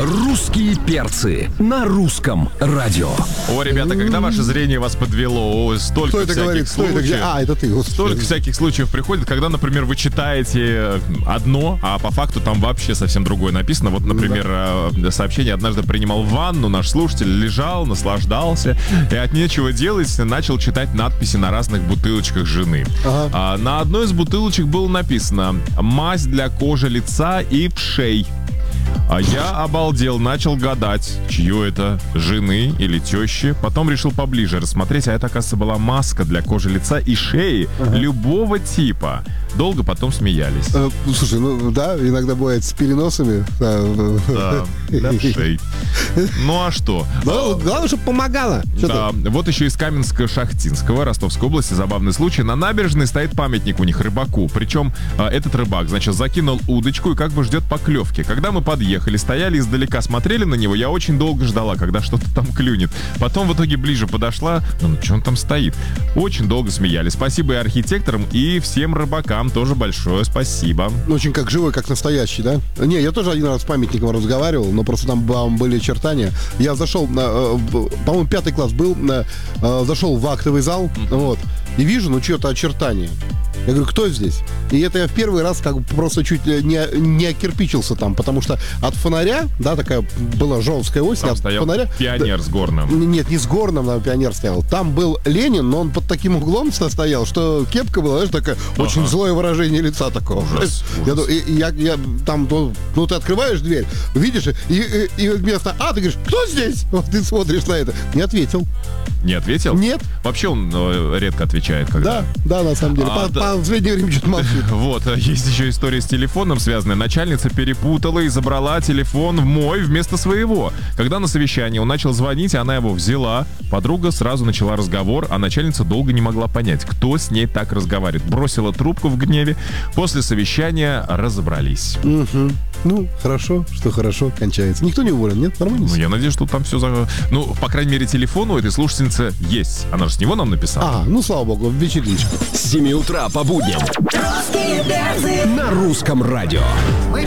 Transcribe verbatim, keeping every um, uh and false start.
Русские перцы на русском радио. О, ребята, когда ваше зрение вас подвело, о, столько Кто это всяких говорит? Кто это случаев. где? А, это ты, господи. Столько всяких случаев приходит, когда, например, вы читаете одно, а по факту там вообще совсем другое написано. Вот, например, да. сообщение: однажды принимал ванну, наш слушатель лежал, наслаждался, и от нечего делать начал читать надписи на разных бутылочках жены. Ага. А, на одной из бутылочек было написано: мазь для кожи лица и вшей. А я обалдел, начал гадать, чье это, жены или тещи. Потом решил поближе рассмотреть, а это, оказывается, была маска для кожи лица и шеи ага. любого типа. Долго потом смеялись. Э, слушай, ну да, иногда бывает с переносами. Да, да, шей. Ну а что? Ну, главное, чтобы помогало. Да, вот еще из Каменска-Шахтинского, Ростовской области, забавный случай. На набережной стоит памятник у них рыбаку. Причем этот рыбак, значит, закинул удочку и как бы ждет поклевки. Когда мы подъехали, стояли издалека, смотрели на него, я очень долго ждала, когда что-то там клюнет. Потом в итоге ближе подошла, ну что он там стоит? Очень долго смеялись. Спасибо и архитекторам, и всем рыбакам тоже большое спасибо. Очень как живой, как настоящий, да? Не, я тоже один раз с памятником разговаривал, но просто там были очертания. Я зашел, на, по-моему, пятый класс был, на, зашел в актовый зал, mm-hmm. вот, и вижу, ну, чье-то очертание. Я говорю, кто здесь? И это я в первый раз как бы просто чуть не, не окирпичился там, потому что от фонаря, да, такая была жесткая ось, там от стоял фонаря... пионер с горным. Нет, не с горным, там пионер стоял. Там был Ленин, но он под таким углом стоял, что кепка была, знаешь, такая, ага. очень злое выражение лица такого. Ужас, я, ужас. И, я, я там, ну, ну, ты открываешь дверь, видишь, и, и, и вместо «а» ты говоришь, кто здесь? Вот ты смотришь на это. Не ответил. Не ответил? Нет. Вообще он э, редко отвечает, когда... Да, да, на самом деле. А, по, да. по в среднее время что-то молчит. Вот, есть еще история с телефоном связанная. Начальница перепутала и забрала телефон мой вместо своего. Когда на совещании он начал звонить, она его взяла. Подруга сразу начала разговор, а начальница долго не могла понять, кто с ней так разговаривает. Бросила трубку в гневе. После совещания разобрались. Угу. Ну, хорошо, что хорошо кончается. Никто не уволен, нет? Нормально? Ну, я надеюсь, что там все... За... Ну, по крайней мере, телефон у этой слушательницы есть. Она же с него нам написала. А, ну, слава богу, в вечерничку. С семи утра по будням на русском радио.